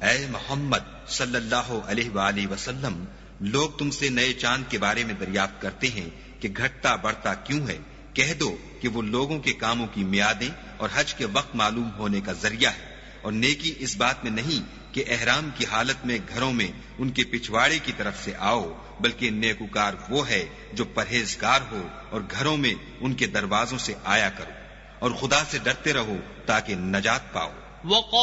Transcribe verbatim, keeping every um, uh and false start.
ऐ मोहम्मद सल्लल्लाहु अलैहि वसल्लम, लोग तुमसे नए चांद के बारे में दरियाफ्त करते हैं कि घटता बढ़ता क्यों है। कह दो कि वो लोगों के कामों की मियादें और हज के वक्त मालूम होने का जरिया है, और नेकी इस बात में नहीं कि एहराम की हालत में घरों में उनके पिछवाड़े की तरफ से आओ, बल्कि नेकुकार वो है जो परहेजगार हो और घरों में उनके दरवाजों से आया करो, और खुदा से डरते रहो ताकि नजात पाओ।